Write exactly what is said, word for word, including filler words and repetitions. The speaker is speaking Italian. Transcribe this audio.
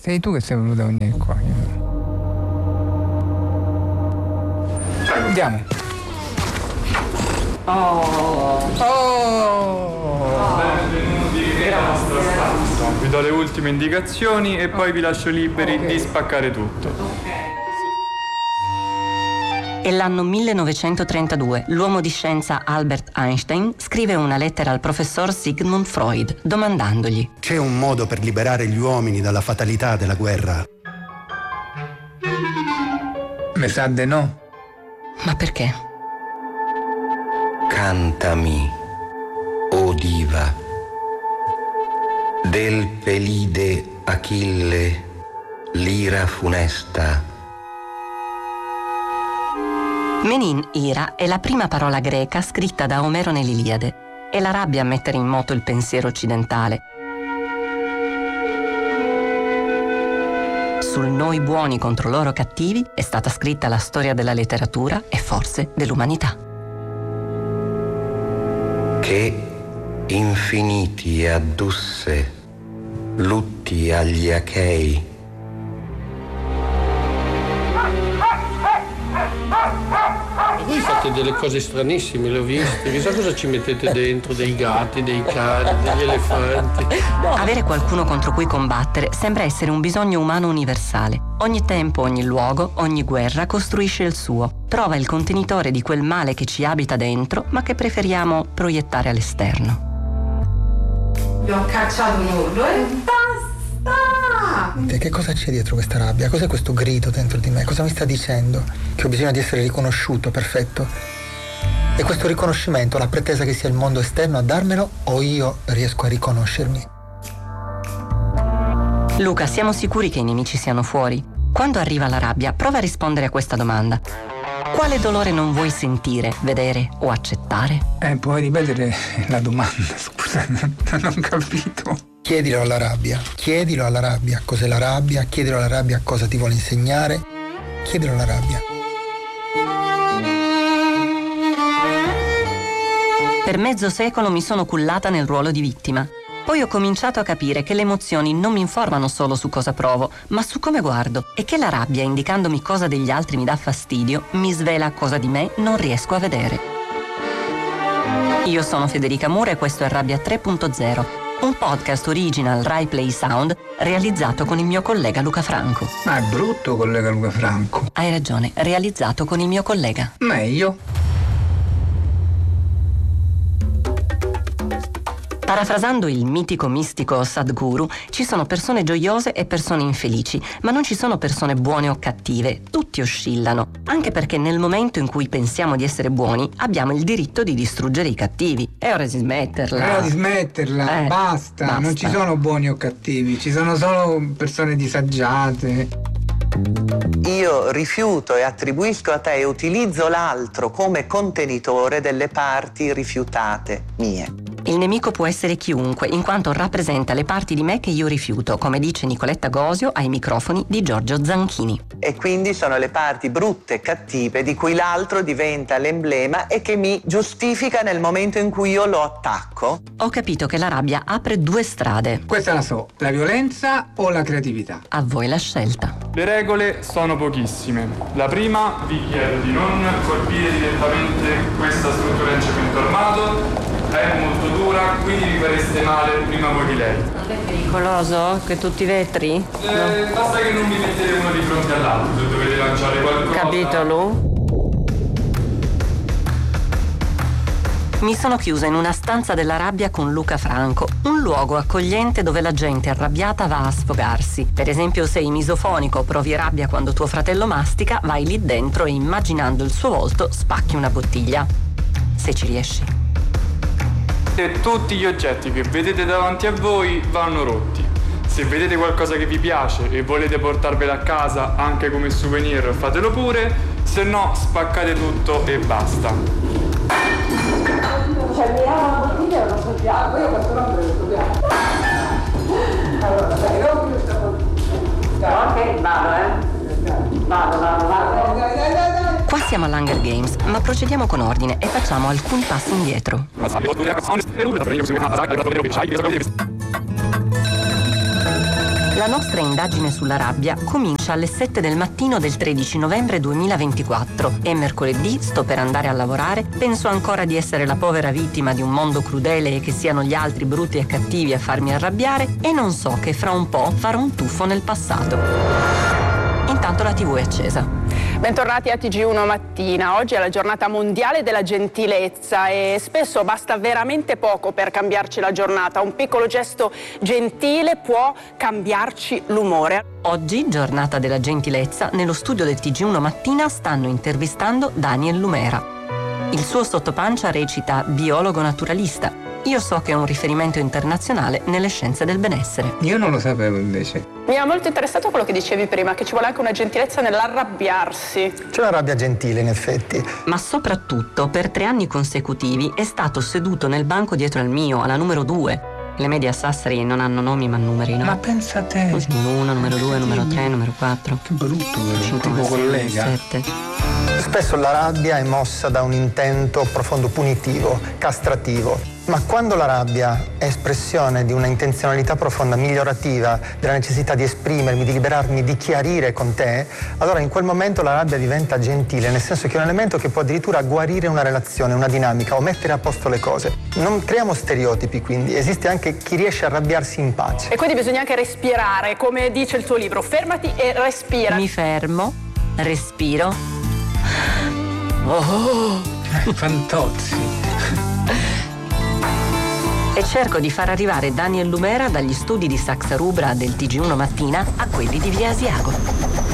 Sei tu che sei voluta venire qua. Andiamo. Oh. Oh. Benvenuti nella nostra stanza. Vi do le ultime indicazioni e poi vi lascio liberi okay. di spaccare tutto. È l'anno millenovecentotrentadue. L'uomo di scienza Albert Einstein scrive una lettera al professor Sigmund Freud domandandogli: c'è un modo per liberare gli uomini dalla fatalità della guerra? Mi sa di no. Ma perché? Cantami, o diva, del Pelide Achille, l'ira funesta. Menin ira è la prima parola greca scritta da Omero nell'Iliade. È la rabbia a mettere in moto il pensiero occidentale. Sul noi buoni contro loro cattivi è stata scritta la storia della letteratura e forse dell'umanità. Che infiniti addusse lutti agli Achei. Voi fate delle cose stranissime, le ho viste. Chissà cosa ci mettete dentro, dei gatti, dei cani, degli elefanti. Avere qualcuno contro cui combattere sembra essere un bisogno umano universale. Ogni tempo, ogni luogo, ogni guerra costruisce il suo. Trova il contenitore di quel male che ci abita dentro, ma che preferiamo proiettare all'esterno. Vi ho cacciato un urlo e basta! Che cosa c'è dietro questa rabbia? Cos'è questo grido dentro di me? Cosa mi sta dicendo? Che ho bisogno di essere riconosciuto, perfetto. E questo riconoscimento, la pretesa che sia il mondo esterno a darmelo o io riesco a riconoscermi? Luca, siamo sicuri che i nemici siano fuori? Quando arriva la rabbia, prova a rispondere a questa domanda. Quale dolore non vuoi sentire, vedere o accettare? Eh, puoi ripetere la domanda, scusa, non, non ho capito. Chiedilo alla rabbia, chiedilo alla rabbia cos'è la rabbia, chiedilo alla rabbia cosa ti vuole insegnare, chiedilo alla rabbia. Per mezzo secolo mi sono cullata nel ruolo di vittima. Poi ho cominciato a capire che le emozioni non mi informano solo su cosa provo, ma su come guardo, e che la rabbia, indicandomi cosa degli altri mi dà fastidio, mi svela cosa di me non riesco a vedere. Io sono Federica Mura e questo è Rabbia tre punto zero. Un podcast original Rai Play Sound realizzato con il mio collega Luca Franco. Ma è brutto, collega Luca Franco. Hai ragione, realizzato con il mio collega. Meglio. Parafrasando il mitico mistico Sadhguru, ci sono persone gioiose e persone infelici, ma non ci sono persone buone o cattive, tutti oscillano, anche perché nel momento in cui pensiamo di essere buoni abbiamo il diritto di distruggere i cattivi. È ora di smetterla. È ora di smetterla, Eh, basta. basta. Non ci sono buoni o cattivi, ci sono solo persone disagiate. Io rifiuto e attribuisco a te e utilizzo l'altro come contenitore delle parti rifiutate mie. Il nemico può essere chiunque, in quanto rappresenta le parti di me che io rifiuto, come dice Nicoletta Gosio ai microfoni di Giorgio Zanchini. E quindi sono le parti brutte e cattive di cui l'altro diventa l'emblema e che mi giustifica nel momento in cui io lo attacco. Ho capito che la rabbia apre due strade. Questa la so, la violenza o la creatività? A voi la scelta. Le regole sono pochissime. La prima, vi chiedo di non colpire direttamente questa struttura in cemento armato. È molto dura, quindi vi fareste male prima voi di lei. Non è pericoloso? Che tutti i vetri? Eh, basta che non vi mettete uno di fronte all'altro, se dovete lanciare qualcosa. Capito, Lu? Mi sono chiusa in una stanza della rabbia con Luca Franco, un luogo accogliente dove la gente arrabbiata va a sfogarsi. Per esempio, sei misofonico o provi rabbia quando tuo fratello mastica, vai lì dentro e immaginando il suo volto spacchi una bottiglia. Se ci riesci. E tutti gli oggetti che vedete davanti a voi vanno rotti. Se vedete qualcosa che vi piace e volete portarvelo a casa anche come souvenir, fatelo pure, se no spaccate tutto e basta. Cioè, mi ha una bottiglia e non so piano, io questo non me lo so piano. Allora, dai, non più questa bottiglia. Ok, vado, eh. Vado, vado, vado. Dai, dai, dai, dai. Qua siamo all'Hunger Games, ma procediamo con ordine e facciamo alcuni passi indietro. La La nostra indagine sulla rabbia comincia alle sette del mattino del tredici novembre duemilaventiquattro. È mercoledì, sto per andare a lavorare, penso ancora di essere la povera vittima di un mondo crudele e che siano gli altri brutti e cattivi a farmi arrabbiare e non so che fra un po' farò un tuffo nel passato. Intanto la tivù è accesa. Bentornati a T G uno Mattina. Oggi è la giornata mondiale della gentilezza e spesso basta veramente poco per cambiarci la giornata. Un piccolo gesto gentile può cambiarci l'umore. Oggi, giornata della gentilezza, nello studio del T G uno Mattina stanno intervistando Daniel Lumera. Il suo sottopancia recita biologo naturalista. Io so che è un riferimento internazionale nelle scienze del benessere. Io non lo sapevo invece. Mi ha molto interessato quello che dicevi prima, che ci vuole anche una gentilezza nell'arrabbiarsi. C'è una rabbia gentile, in effetti. Ma soprattutto, per tre anni consecutivi è stato seduto nel banco dietro al mio, alla numero due. Le medie a Sassari non hanno nomi ma numeri, no? Ma pensa a te. Uno, numero due, numero tre, numero quattro. Che brutto, vero? Tipo sei, collega. sette. Spesso la rabbia è mossa da un intento profondo punitivo, castrativo, ma quando la rabbia è espressione di una intenzionalità profonda, migliorativa, della necessità di esprimermi, di liberarmi, di chiarire con te, allora in quel momento la rabbia diventa gentile, nel senso che è un elemento che può addirittura guarire una relazione, una dinamica o mettere a posto le cose. Non creiamo stereotipi, quindi esiste anche chi riesce a arrabbiarsi in pace. E quindi bisogna anche respirare, come dice il tuo libro, fermati e respira. Mi fermo, respiro. Oh, Fantozzi. E cerco di far arrivare Daniel Lumera dagli studi di Saxa Rubra del T G uno Mattina a quelli di Via Asiago.